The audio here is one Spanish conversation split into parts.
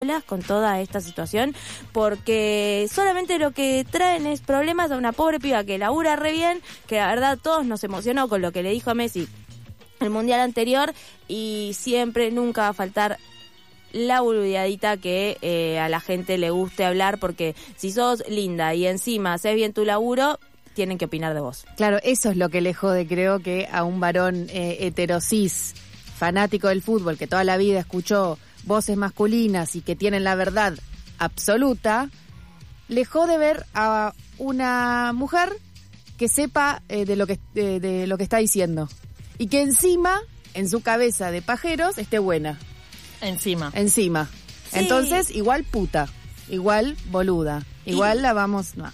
ridículas con toda esta situación, porque solamente lo que traen es problemas a una pobre piba que labura re bien, que la verdad todos nos emocionó con lo que le dijo a Messi el mundial anterior, y siempre, nunca va a faltar la boludeadita que a la gente le guste hablar, porque si sos linda y encima haces bien tu laburo, tienen que opinar de vos. Claro, eso es lo que le jode, creo, que a un varón heterosis, fanático del fútbol, que toda la vida escuchó voces masculinas y que tienen la verdad absoluta, le jode ver a una mujer que sepa de lo que está diciendo. Y que encima, en su cabeza de pajeros, esté buena. Encima. Sí. Entonces, igual puta, igual boluda, igual la vamos... No.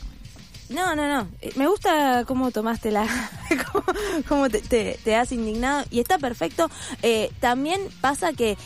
Me gusta cómo tomaste cómo te has indignado, y está perfecto. También pasa que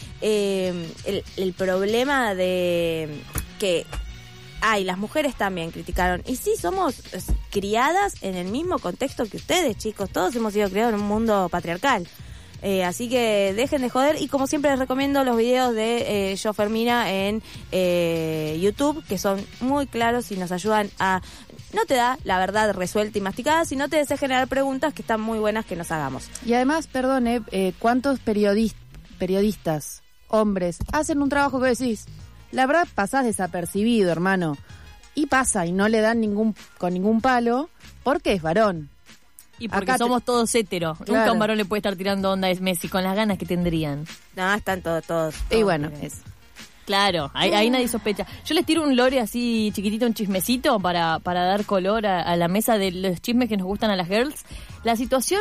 el problema de que... las mujeres también criticaron. Y sí, somos criadas en el mismo contexto que ustedes, chicos. Todos hemos sido criados en un mundo patriarcal. Así que dejen de joder. Y como siempre les recomiendo los videos de Yo Fermina en YouTube, que son muy claros y nos ayudan a... No te da la verdad resuelta y masticada, sino te desea generar preguntas que están muy buenas que nos hagamos. Y además, perdón, ¿cuántos periodistas, hombres, hacen un trabajo que decís? La verdad pasás desapercibido, hermano. Y pasa, y no le dan con ningún palo, porque es varón. Y porque somos todos héteros. Claro. Nunca un varón le puede estar tirando onda a Messi con las ganas que tendrían. No, están todos. Y bueno, es... Claro, ahí nadie sospecha. Yo les tiro un lore así chiquitito, un chismecito para dar color a la mesa de los chismes que nos gustan a las girls. La situación,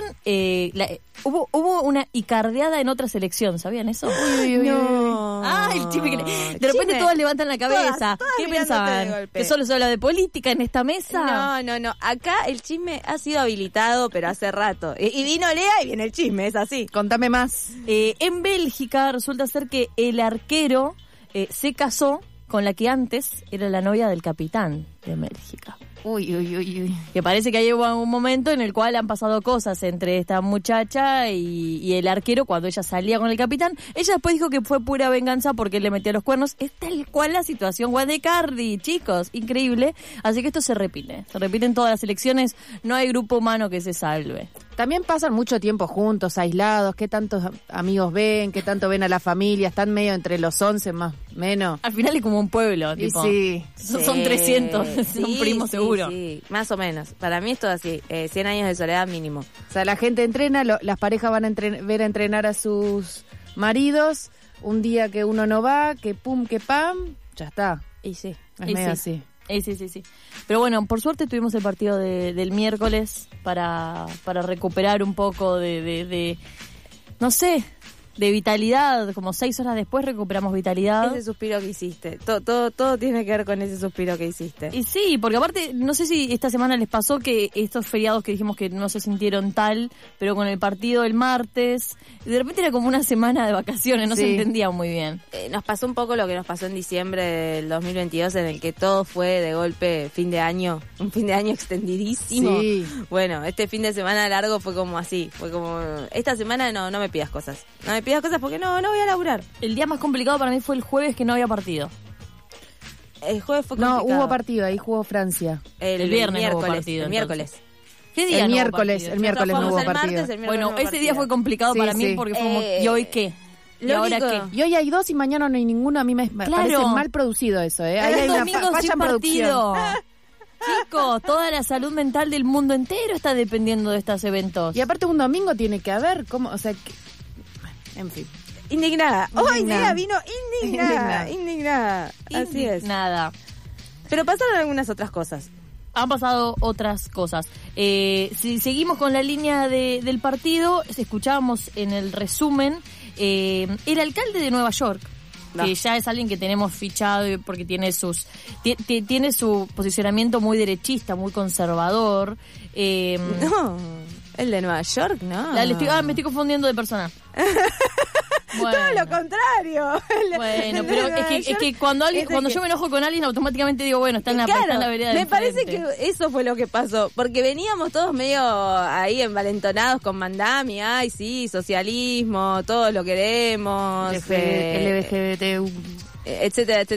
hubo una icardeada en otra selección, ¿sabían eso? No. El chisme de repente todas levantan la cabeza. Todas ¿Qué pensaban? ¿Que solo se habla de política en esta mesa? No. Acá el chisme ha sido habilitado, pero hace rato. Y vino Lea y viene el chisme, es así. Contame más. En Bélgica resulta ser que el arquero se casó con la que antes era la novia del capitán de Bélgica. Uy. Que parece que hay un momento en el cual han pasado cosas entre esta muchacha y el arquero cuando ella salía con el capitán. Ella después dijo que fue pura venganza porque él le metía los cuernos. Es tal cual la situación Juan de Cardi, chicos, increíble. Así que esto se repite en todas las elecciones. No hay grupo humano que se salve. También pasan mucho tiempo juntos, aislados. ¿Qué tantos amigos ven? ¿Qué tanto ven a la familia? Están medio entre los 11 más menos. Al final es como un pueblo, tipo. Sí. Son 300, son primos seguro. Sí, más o menos. Para mí es todo así, 100 años de soledad mínimo. O sea, la gente entrena, las parejas van a ver a entrenar a sus maridos. Un día que uno no va, que pum, que pam, ya está. Y sí. Es medio así. Sí. Pero bueno, por suerte tuvimos el partido del miércoles para recuperar un poco de no sé, de vitalidad. Como 6 horas después recuperamos vitalidad. Ese suspiro que hiciste. Todo tiene que ver con ese suspiro que hiciste. Y sí, porque aparte, no sé si esta semana les pasó que estos feriados que dijimos que no se sintieron tal, pero con el partido del martes, de repente era como una semana de vacaciones, no se entendía muy bien. Nos pasó un poco lo que nos pasó en diciembre del 2022, en el que todo fue de golpe fin de año, un fin de año extendidísimo. Sí. Bueno, este fin de semana largo fue como así, fue como, esta semana no me pidas cosas. No me pidas cosas porque no voy a laburar. El día más complicado para mí fue el jueves, que no había partido. El jueves fue complicado. No, hubo partido, ahí jugó Francia. El viernes no hubo partido. El miércoles. ¿Qué día el no miércoles no hubo partido. Bueno, ese día fue complicado para mí porque fue como, ¿y hoy qué? ¿Y ahora qué? Y hoy hay 2 y mañana no hay ninguno. A mí me parece mal producido eso, ¿eh? Ahí hay domingo sin partido. Chicos, toda la salud mental del mundo entero está dependiendo de estos eventos. Y aparte un domingo tiene que haber, ¿cómo? O sea, en fin. Indignada. Hoy día vino indignada. Así es. Nada. Pero pasaron algunas otras cosas. Han pasado otras cosas. Si seguimos con la línea del partido, escuchábamos en el resumen el alcalde de Nueva York, que ya es alguien que tenemos fichado porque tiene tiene su posicionamiento muy derechista, muy conservador. No, el de Nueva York, no. Me estoy confundiendo de persona. Bueno. Todo lo contrario. Bueno, pero es que cuando yo me enojo con alguien, automáticamente digo, bueno, está en la vereda de me parece que eso fue lo que pasó, porque veníamos todos medio ahí envalentonados con Mandami, ay sí, socialismo, todos lo queremos, LGBT, etcétera,